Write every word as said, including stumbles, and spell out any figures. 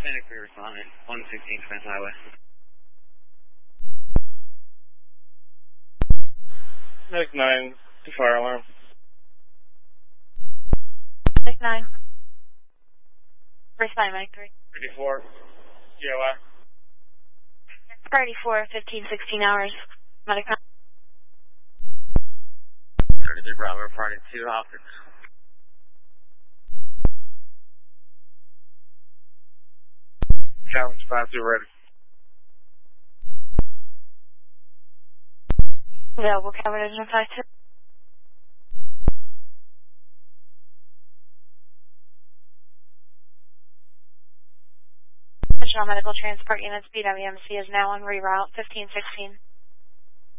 Panic free responding, one sixteen Defense Highway. Medic nine, to fire alarm. Medic nine. Respond, Medic three. thirty-four, G O I. thirty-four, fifteen, sixteen hours. Medic nine. thirty-three Bravo, reporting two Hopkins. Challenge five two ready. Available coverage in five two. Additional medical transport units, B W M C is now on reroute, fifteen sixteen.